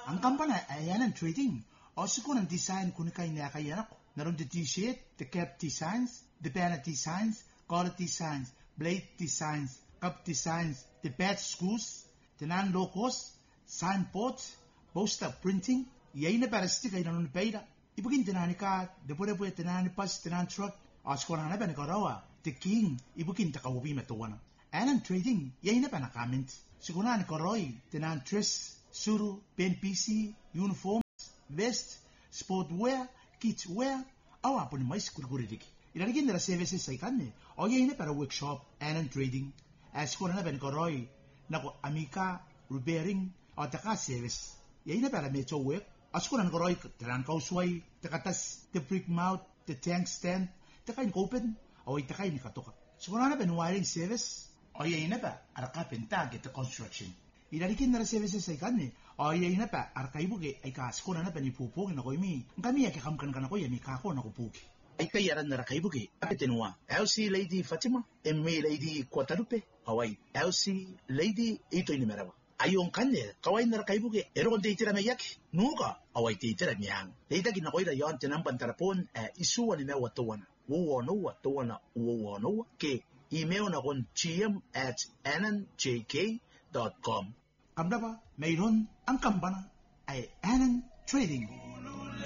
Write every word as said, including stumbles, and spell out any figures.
Ang kampana ayan ang trading. O siguro ng design kung kay na kaya ako. Naroon the t-shirt, the cap designs, the banner designs, collar designs, blade designs, cup designs, the badge screws, the non-logos, signboards, poster printing. Yay na para stick ay naroon pera. Ibugin tinani ka, the pwede pwede tinani pas, tinani truck. O siguro na ba ni Karawa, the king, ibugin takawubi matuwana. Ayan ang trading, yay na pa na comment. Siguro na ni Karoy, tinani dress, suru, pen P C, uniforms, vest, sportwear, kidswear, awa po ni mais kurikuririki. Ilalagyan nila services sa ikan eh. O yay na para workshop, ayan ang trading. As ko na na ba ni Karoy, naku amika, repairing, o taka service. Yay na para medyo work. As ko na ni Karoy, tinan kausway, takatas, the brick mouth, the tank stand, taka in open, o taka in katoka. So na na ba ni wiring service? O yay na ba, araka penta get the construction. Ilalagyan nila services sa ikan eh. O yay na pa, arkaibuge, ay kasko na na pa ni pupugin ako imi. Ang kami ay kakamkan ka na ko, yami kako na kupugi. Ay kayaran na rakaibuge, apetenwa. L C Lady Fatima, M A Lady Guadalupe, Hawaii, L C Lady ito inimerawa. Ayong kanil, kaway na rakaibuge, eron de itira mayaki. Nuka, away de itira miyang. Leida ginakoy na yon, tinampan tarapon, eh, isuwa ni na watuwana. Uwano watuwana, uwano, ke, email na kon gm at nnjk dot com. Kamda ba, mayroon ang kampana ay Annan Trading.